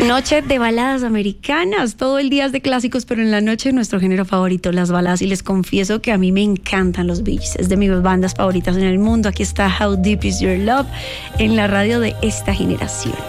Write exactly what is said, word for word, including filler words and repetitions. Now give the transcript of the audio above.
Noche de baladas americanas, todo el día es de clásicos, pero en la noche nuestro género favorito, las baladas, y les confieso que a mí me encantan los Bee Gees, es de mis bandas favoritas en el mundo. Aquí está How Deep Is Your Love en la radio de esta generación.